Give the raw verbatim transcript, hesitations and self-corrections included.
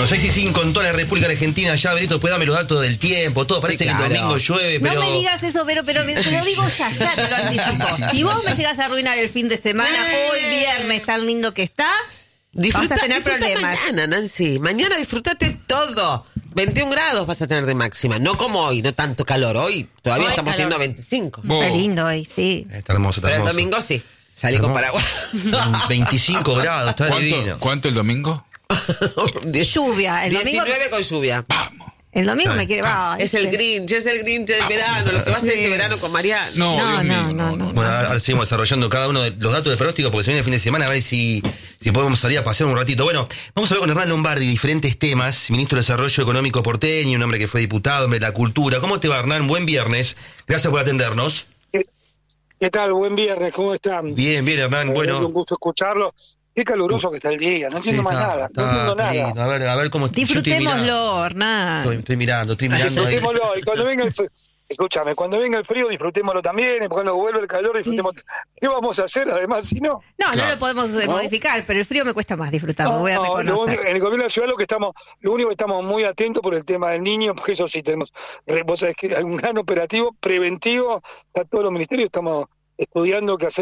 Bueno, seis y cinco en toda la República Argentina. Ya, Berito, después dame los datos del tiempo, todo. Parece Sí, claro. que el domingo llueve, pero... No me digas eso, Vero, pero me, te lo digo ya, ya te lo anticipo. Si vos me llegas a arruinar el fin de semana, hoy viernes tan lindo que está, Disfruta, vas a tener disfruta problemas. mañana, Nancy. Mañana disfrutate todo. veintiún grados vas a tener de máxima. No como hoy, no tanto calor. Hoy todavía Hoy estamos calor. teniendo veinticinco. Oh. Qué lindo hoy, sí. Está hermoso, está Pero el hermoso. domingo sí. Salí Hermoso. con paraguas. veinticinco grados, está divino. ¿Cuánto, ¿Cuánto el domingo? Lluvia. El domingo, diecinueve con lluvia. Vamos. el domingo me quiere... ay, Es el este- Grinch, es el Grinch del verano. Lo que va a ser Sí. este verano con Mariano. No, No, Dios no, mío, no, no. Bueno, ahora, ahora seguimos desarrollando cada uno de los datos de pronóstico porque se viene el fin de semana a ver si, si podemos salir a pasear un ratito. Bueno, vamos a ver con Hernán Lombardi diferentes temas. Ministro de Desarrollo Económico porteño, un hombre que fue diputado, hombre de la cultura. ¿Cómo te va, Hernán? Buen viernes. Gracias por atendernos. ¿Qué tal? Buen viernes, ¿cómo están? Bien, bien, Hernán. Eh, Bueno. Es un gusto escucharlo. Qué caluroso que está el día, no entiendo Sí, más está- nada, está- no entiendo está nada. lindo. A ver, a ver cómo... yo estoy mirando. Disfrutémoslo, Hernán. Estoy, estoy mirando, estoy mirando ahí. Disfrutémoslo, y cuando venga el frío, escúchame, cuando venga el frío disfrutémoslo también, y cuando vuelva el calor disfrutemos. ¿Qué vamos a hacer además si no? No, no Claro. lo podemos eh, ¿No? modificar, pero el frío me cuesta más disfrutarlo, voy a No, lo reconocer. único- en el gobierno de la ciudad lo que estamos, lo único que estamos muy atentos por el tema del niño, porque eso sí tenemos, re- vos sabés que hay un gran operativo preventivo, está todos los ministerios, estamos estudiando qué hacer.